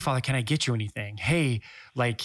Father, can I get you anything? Hey, like,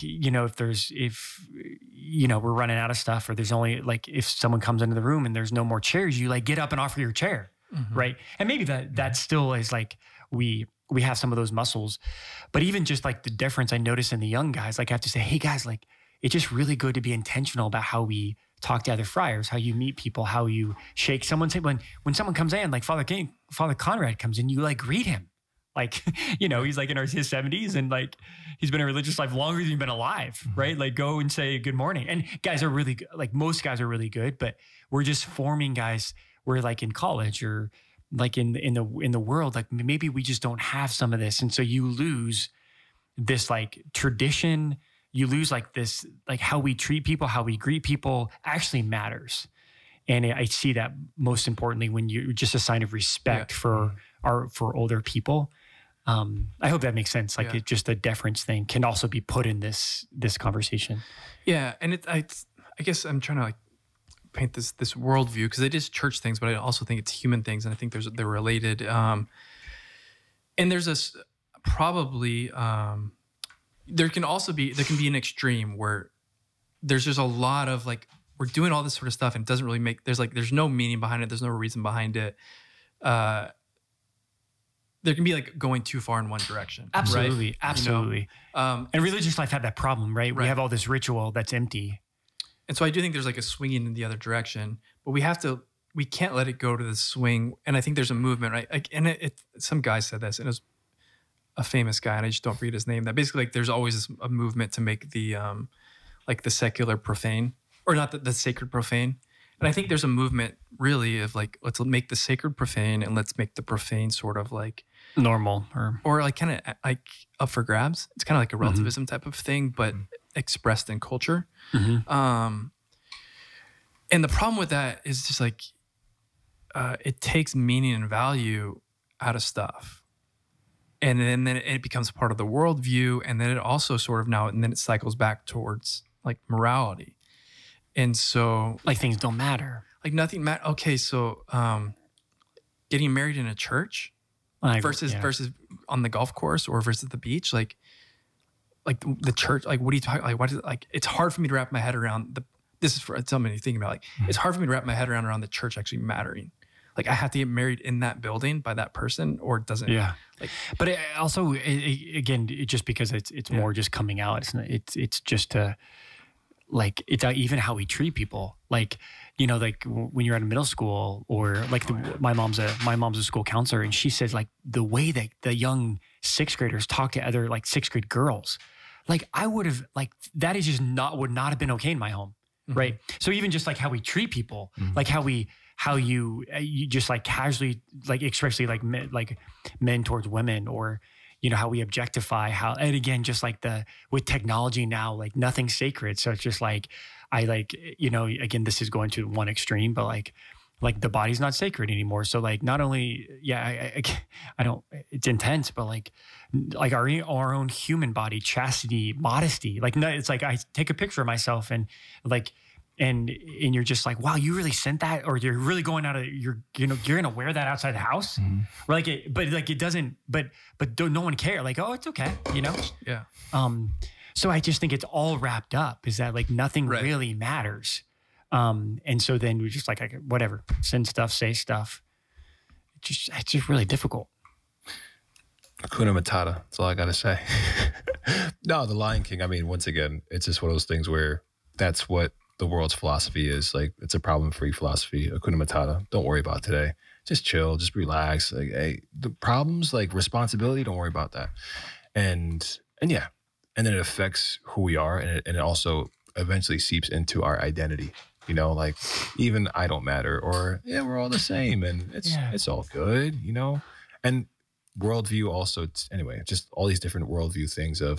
if we're running out of stuff, or there's only like, if someone comes into the room and there's no more chairs, you like get up and offer your chair. Right. And maybe that still is like, we have some of those muscles, but even just like the difference I notice in the young guys, like I have to say, hey guys, like it's just really good to be intentional about how we talk to other friars, how you meet people, how you shake someone's hand. When someone comes in, like Father Conrad comes in, you like greet him. Like, he's like in his 70s and like he's been a religious life longer than you've been alive, right? Like go and say good morning. And guys are really good. Like most guys are really good, but we're just forming guys. We're like in college or like in the world, like maybe we just don't have some of this. And so you lose this like tradition, you lose like this, like how we treat people, how we greet people actually matters. And I see that most importantly when you just a sign of respect for older people. I hope that makes sense. Like it just a deference thing can also be put in this conversation. Yeah. And I guess I'm trying to like paint this worldview because it is church things, but I also think it's human things. And I think they're related. And there's this probably, there can be an extreme where there's just a lot of like, we're doing all this sort of stuff and it doesn't really there's no meaning behind it. There's no reason behind it. There can be like going too far in one direction. Absolutely. Right? Absolutely. And religious life had that problem, right? We have all this ritual that's empty. And so I do think there's like a swinging in the other direction, but we can't let it go to the swing. And I think there's a movement, right? And some guy said this, and it was a famous guy, and I just don't forget his name, that basically like there's always a movement to make the like the secular profane, or not the sacred profane. And I think there's a movement really of like, let's make the sacred profane and let's make the profane sort of like normal or like kind of like up for grabs. It's kind of like a relativism type of thing, but expressed in culture. And the problem with that is just like, it takes meaning and value out of stuff. And then it becomes part of the worldview. And then it also sort of and then it cycles back towards like morality. And so like things don't matter. Like nothing matters. Okay. So, getting married in a church versus on the golf course or versus the beach, like the church, like what are you talking, like what is it, like, it's hard for me to wrap my head around this is for somebody thinking about like, it's hard for me to wrap my head around the church actually mattering. Like I have to get married in that building by that person or it doesn't. Yeah. Like, but again, just because it's more just coming out. It's just like, it's even how we treat people. Like, like when you're at a middle school or like my mom's a school counselor, and she says like the way that the young sixth graders talk to other like sixth grade girls, like I would have like, that is just would not have been okay in my home. Right. So even just like how we treat people, like how you just like casually, like especially like men towards women, or, how we objectify and again, just like with technology now, like nothing's sacred. So it's just like, again, this is going to one extreme, but like the body's not sacred anymore. So like, not only, I don't, it's intense, but like our own human body, chastity, modesty, like, no, it's like, I take a picture of myself and like, and you're just like, wow, you really sent that, or you're really going out of you're gonna wear that outside the house, or like it doesn't, but no one care, like, oh, it's okay, Yeah. So I just think it's all wrapped up. Is that like nothing really matters, and so then we just like whatever, send stuff, say stuff. It's just really difficult. Hakuna Matata. That's all I gotta say. No, The Lion King. I mean, once again, it's just one of those things where that's what the world's philosophy is. Like, it's a problem-free philosophy. Hakuna Matata. Don't worry about today. Just chill. Just relax. Like, hey, the problems, like responsibility, don't worry about that. And yeah, and then it affects who we are, and it also eventually seeps into our identity. Like even I don't matter, or we're all the same, and it's all good. And worldview also. Anyway, just all these different worldview things of.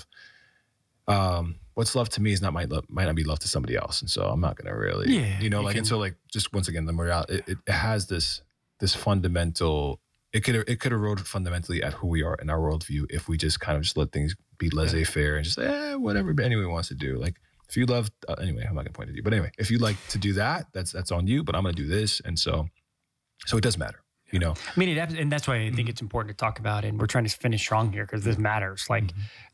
What's love to me is might not be love to somebody else, and so I'm not gonna really, and so like just once again, the morality it has this fundamental. It could erode fundamentally at who we are in our worldview if we just kind of just let things be laissez-faire and just whatever anyone wants to do. Like if you love anyway, I'm not gonna point at you, but anyway, if you like to do that, that's on you. But I'm gonna do this, and so it does matter. I mean, and that's why I think it's important to talk about, and we're trying to finish strong here because this matters. Like,